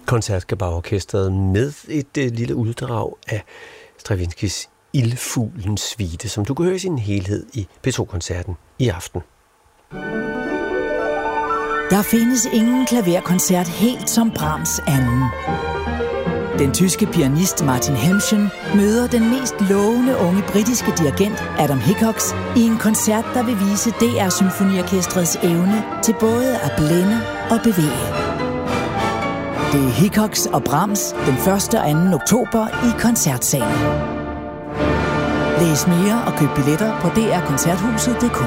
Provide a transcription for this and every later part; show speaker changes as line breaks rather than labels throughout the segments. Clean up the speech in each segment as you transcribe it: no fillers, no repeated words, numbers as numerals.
Koncertgebouw-orkestret med et lille uddrag af Stravinskys Ildfuglens suite, som du kan høre i sin helhed i P2-koncerten i aften.
Der findes ingen klaverkoncert helt som Brahms anden. Den tyske pianist Martin Hemschen møder den mest lovende unge britiske dirigent Adam Hickox i en koncert, der vil vise DR Symfoniorkestrets evne til både at blænde og bevæge. Det er Hickox og Brahms den 1. og 2. oktober i Koncertsalen. Læs mere og køb billetter på drkoncerthuset.dk.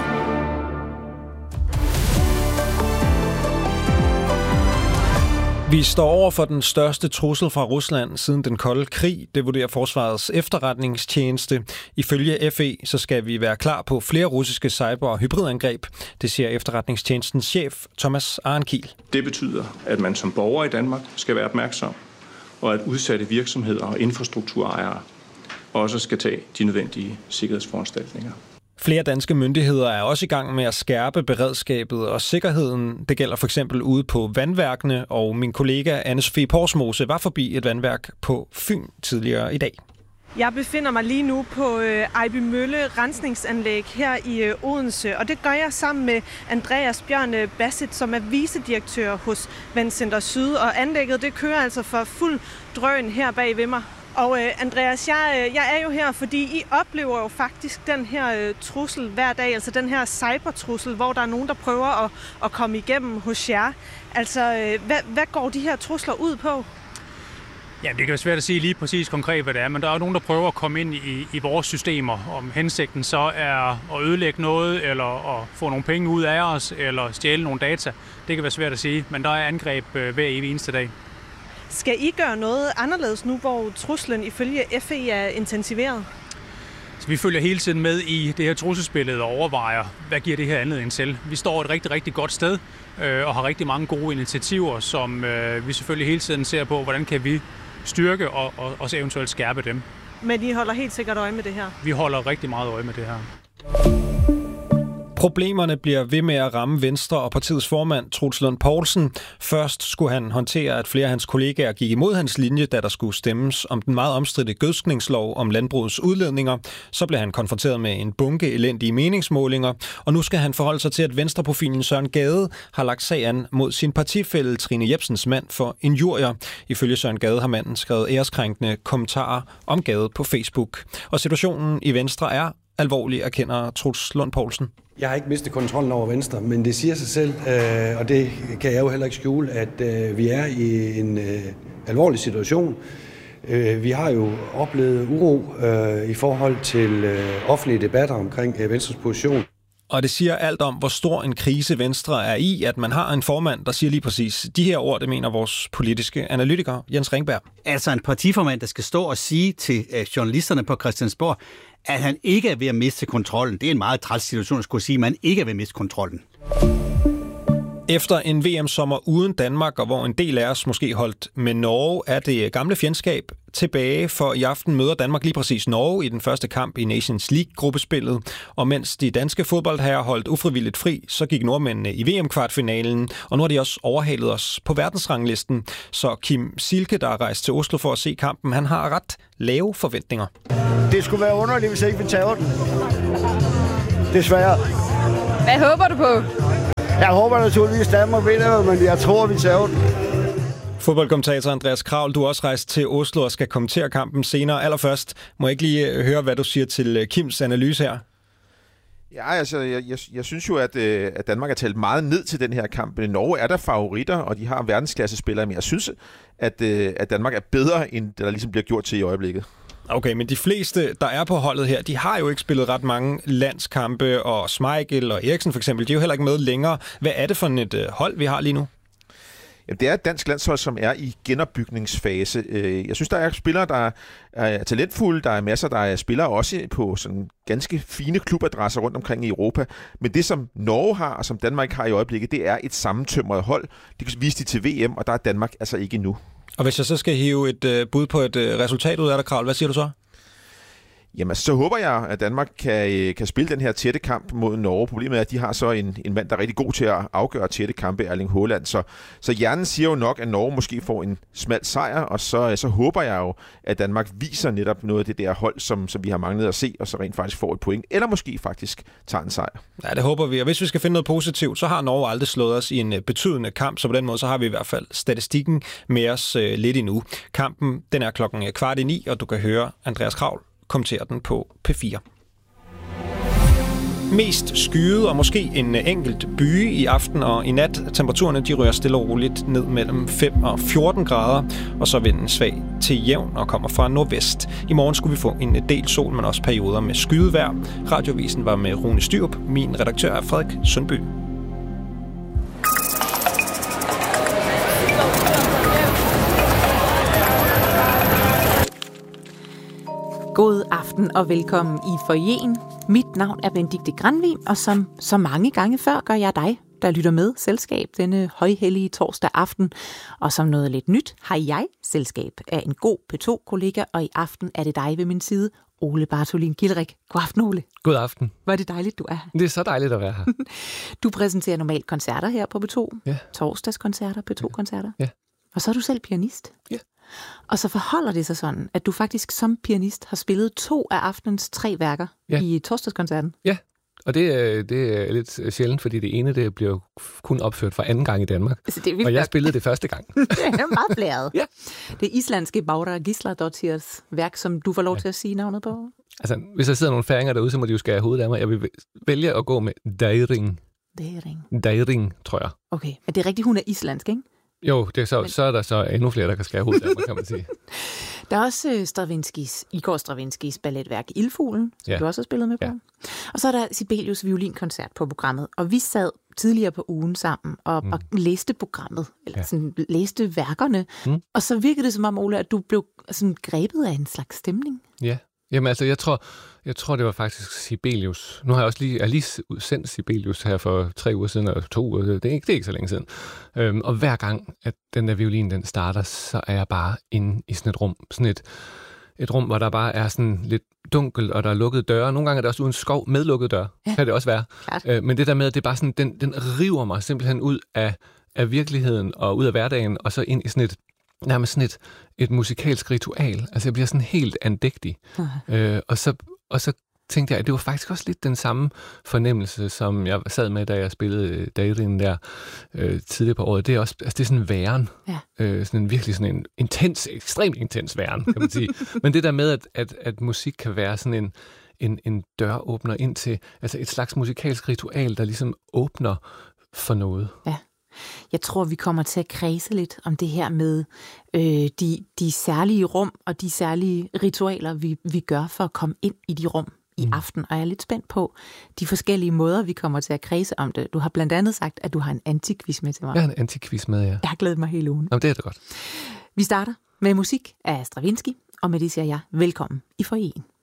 Vi står over for den største trussel fra Rusland siden den kolde krig. Det vurderer Forsvarets efterretningstjeneste. Ifølge FE så skal vi være klar på flere russiske cyber- og hybridangreb. Det siger efterretningstjenestens chef Thomas Arnkiel.
Det betyder, at man som borger i Danmark skal være opmærksom, og at udsatte virksomheder og infrastrukturejere også skal tage de nødvendige sikkerhedsforanstaltninger.
Flere danske myndigheder er også i gang med at skærpe beredskabet og sikkerheden. Det gælder for eksempel ude på vandværkene, og min kollega Anne Sofie Porsmose var forbi et vandværk på Fyn tidligere i dag.
Jeg befinder mig lige nu på Ejbymølle Rensningsanlæg her i Odense, og det gør jeg sammen med Andreas Bjørn Bassett, som er vicedirektør hos Vandcenter Syd, og anlægget det kører altså for fuld drøn her bag ved mig. Og Andreas, jeg er jo her, fordi I oplever jo faktisk den her trussel hver dag, altså den her cybertrussel, hvor der er nogen, der prøver at komme igennem hos jer. Altså, hvad går de her trusler ud på?
Ja, det kan være svært at sige lige præcis konkret, hvad det er, men der er jo nogen, der prøver at komme ind i vores systemer. Om hensigten så er at ødelægge noget, eller at få nogle penge ud af os, eller stjæle nogle data. Det kan være svært at sige, men der er angreb hver evig eneste dag.
Skal I gøre noget anderledes nu, hvor truslen ifølge FE er intensiveret?
Så vi følger hele tiden med i det her trusselsbillede og overvejer, hvad giver det her anledning til. Vi står et rigtig, rigtig godt sted og har rigtig mange gode initiativer, som vi selvfølgelig hele tiden ser på, hvordan kan vi styrke og også eventuelt skærpe dem.
Men I holder helt sikkert øje med det her?
Vi holder rigtig meget øje med det her.
Problemerne bliver ved med at ramme Venstre og partiets formand, Troels Lund Poulsen. Først skulle han håndtere, at flere af hans kollegaer gik imod hans linje, da der skulle stemmes om den meget omstridte gødskningslov om landbrugets udledninger. Så blev han konfronteret med en bunke elendige meningsmålinger, og nu skal han forholde sig til, at Venstreprofilen Søren Gade har lagt sag an mod sin partifælle Trine Jepsens mand for injurier. Ifølge Søren Gade har manden skrevet æreskrænkende kommentarer om Gade på Facebook. Og situationen i Venstre er alvorlig, erkender Troels Lund Poulsen.
Jeg har ikke mistet kontrollen over Venstre, men det siger sig selv, og det kan jeg jo heller ikke skjule, at vi er i en alvorlig situation. Vi har jo oplevet uro i forhold til offentlige debatter omkring Venstres position.
Og det siger alt om, hvor stor en krise Venstre er i, at man har en formand, der siger lige præcis de her ord, det mener vores politiske analytiker Jens Ringberg.
Altså en partiformand, der skal stå og sige til journalisterne på Christiansborg, at han ikke er ved at miste kontrollen. Det er en meget træls situation at skulle sige, at man ikke er ved at miste kontrollen.
Efter en VM-sommer uden Danmark, og hvor en del af os måske holdt med Norge, er det gamle fjendskab tilbage, for i aften møder Danmark lige præcis Norge i den første kamp i Nations League-gruppespillet. Og mens de danske fodboldherrer holdt ufrivilligt fri, så gik nordmændene i VM-kvartfinalen, og nu har de også overhalet os på verdensranglisten. Så Kim Silke, der er rejst til Oslo for at se kampen, han har ret lave forventninger.
Det skulle være underligt, hvis ikke vi tager den. Desværre.
Hvad håber du på?
Jeg håber naturligvis, at Danmark vinder, men jeg tror, vi tager den.
Fodboldkommentator Andreas Kravl, du er også rejst til Oslo og skal kommentere kampen senere. Allerførst, må jeg ikke lige høre, hvad du siger til Kims analyse her?
Ja, altså, jeg synes jo, at Danmark er talt meget ned til den her kamp. Norge er der favoritter, og de har verdensklassespillere, men jeg synes, at Danmark er bedre, end det der ligesom bliver gjort til i øjeblikket.
Okay, men de fleste, der er på holdet her, de har jo ikke spillet ret mange landskampe, og Schmeichel og Eriksen for eksempel, de er jo heller ikke med længere. Hvad er det for et hold, vi har lige nu?
Jamen, det er et dansk landshold, som er i genopbygningsfase. Jeg synes, der er spillere, der er talentfulde. Der er masser, der er spillere også på sådan ganske fine klubadresser rundt omkring i Europa. Men det, som Norge har, og som Danmark ikke har i øjeblikket, det er et sammentømret hold. Det kan vise de til VM, og der er Danmark altså ikke endnu.
Og hvis jeg så skal hive et bud på et resultat ud af dig, Kravl, hvad siger du så?
Jamen, så håber jeg, at Danmark kan spille den her tætte kamp mod Norge. Problemet er, at de har så en mand, der er rigtig god til at afgøre tætte kampe, Erling Haaland. Så hjernen siger jo nok, at Norge måske får en smal sejr, og så håber jeg jo, at Danmark viser netop noget af det der hold, som vi har manglet at se, og så rent faktisk får et point, eller måske faktisk tager en sejr.
Ja, det håber vi. Og hvis vi skal finde noget positivt, så har Norge aldrig slået os i en betydende kamp, så på den måde så har vi i hvert fald statistikken med os lidt endnu. Kampen, den er 8:15, og du kan høre Andreas Kravl kommentere den på P4. Mest skyet og måske en enkelt byge i aften og i nat. Temperaturerne de rører stille og roligt ned mellem 5 og 14 grader, og så vinden svag til jævn og kommer fra nordvest. I morgen skulle vi få en del sol, men også perioder med skyet vejr. Radiovisen var med Rune Styrup. Min redaktør er Frederik Sundby.
God aften og velkommen i foyeren. Mit navn er Benedikte Granvin, og som så mange gange før gør jeg dig, der lytter med, selskab denne højhellige torsdag aften. Og som noget lidt nyt har jeg selskab af en god P2-kollega, og i aften er det dig ved min side, Ole Bartholin Gilrik. God aften, Ole.
God aften.
Hvor er det dejligt, du er her.
Det er så dejligt at være her.
Du præsenterer normalt koncerter her på P2.
Ja.
Torsdagskoncerter, P2-koncerter.
Ja.
Og så er du selv pianist.
Ja.
Og så forholder det sig sådan, at du faktisk som pianist har spillet 2 af aftenens 3 værker i torsdagskoncerten.
Ja, og det er lidt sjældent, fordi det ene det bliver kun opført for anden gang i Danmark.
Altså, det er
og jeg spillede det første gang.
Det er meget blæret.
Ja.
Det islandske Bára Gísladóttirs værk, som du får lov til at sige navnet på.
Altså, hvis der sidder nogle færinger derude, så må de jo skære hovedet af mig. Jeg vil vælge at gå med Deiring, tror jeg.
Okay, men det er rigtigt, hun er islandsk, ikke?
Jo, det er så er der så endnu flere, der kan skære hovedet af mig, kan man sige.
Der er også Igor Stravinskys balletværk Ildfuglen, som du også har spillet med på. Ja. Og så er der Sibelius violinkoncert på programmet. Og vi sad tidligere på ugen sammen og læste programmet, eller sådan, læste værkerne. Og så virkede det som om, Ole, at du blev sådan grebet af en slags stemning.
Ja. Jamen altså, jeg tror, det var faktisk Sibelius. Nu har jeg også lige sendt Sibelius her for 3 uger siden, eller 2 uger. Det er ikke så længe siden. Og hver gang, at den der violin, den starter, så er jeg bare inde i sådan et rum. Sådan et rum, hvor der bare er sådan lidt dunkelt, og der er lukkede døre. Nogle gange er der også uden skov med lukkede døre. Ja. Kan det også være. Men det der med, at det er bare sådan, den river mig simpelthen ud af virkeligheden og ud af hverdagen, og så ind i sådan nærmest sådan et musikalsk ritual. Altså, jeg bliver sådan helt andægtig. Og så tænkte jeg, at det var faktisk også lidt den samme fornemmelse, som jeg sad med, da jeg spillede Deiring der tidligere på året. Det er også, altså det er sådan en væren. Ja. Sådan en virkelig sådan en ekstremt intens væren, kan man sige. Men det der med, at musik kan være sådan en døråbner ind til, altså et slags musikalsk ritual, der ligesom åbner for noget.
Ja. Jeg tror, vi kommer til at kredse lidt om det her med de særlige rum og de særlige ritualer, vi gør for at komme ind i de rum i aften. Og jeg er lidt spændt på de forskellige måder, vi kommer til at kredse om det. Du har blandt andet sagt, at du har en antikquiz med til mig.
Jeg har en antikquiz med, ja.
Jeg har glædet mig hele ugen.
Jamen, det er det godt.
Vi starter med musik af Stravinsky, og med det siger jeg velkommen i foyeren.